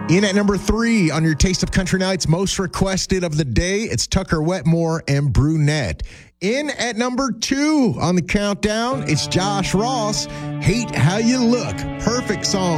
In at number 3 on your Taste of Country Nights most requested of the day, it's Tucker Wetmore and Brunette. In at number 2 on the countdown, it's Josh Ross, Hate How You Look. Perfect song.